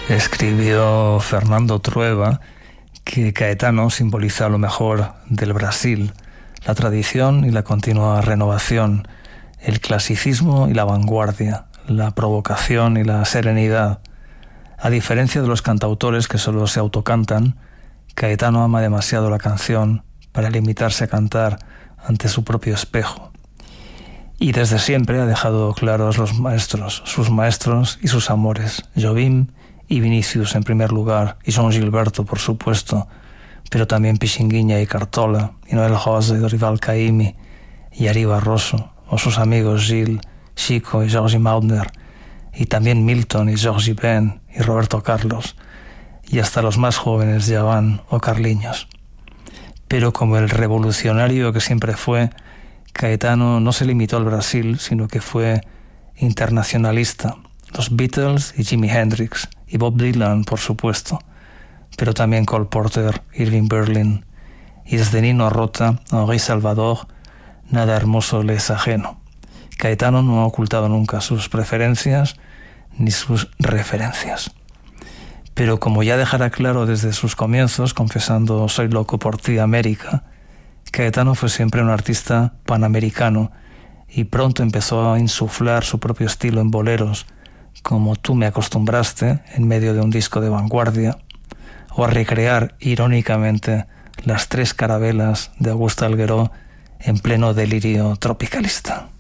Escribió Fernando Trueba que Caetano simboliza lo mejor del Brasil, la tradición y la continua renovación, el clasicismo y la vanguardia, la provocación y la serenidad. A diferencia de los cantautores que solo se autocantan, Caetano ama demasiado la canción para limitarse a cantar ante su propio espejo. Y desde siempre ha dejado claros sus maestros y sus amores, Jobim y Vinicius en primer lugar, y João Gilberto, por supuesto, pero también Pixinguinha y Cartola, y Noel Rosa y Dorival Caymmi, y Ari Barroso, o sus amigos Gil, Chico y Jorge Maudner, y también Milton y Jorge Ben y Roberto Carlos, y hasta los más jóvenes Djavan o Carlinhos. Pero como el revolucionario que siempre fue, Caetano no se limitó al Brasil, sino que fue internacionalista. Los Beatles y Jimi Hendrix, y Bob Dylan, por supuesto, pero también Cole Porter, Irving Berlin, y desde Nino Rota a Henri Salvador, nada hermoso le es ajeno. Caetano no ha ocultado nunca sus preferencias ni sus referencias. Pero como ya dejará claro desde sus comienzos, confesando Soy loco por ti, América, Caetano fue siempre un artista panamericano y pronto empezó a insuflar su propio estilo en boleros, como Tú me acostumbraste, en medio de un disco de vanguardia, o a recrear irónicamente Las tres carabelas de Augusto Algueró en pleno delirio tropicalista.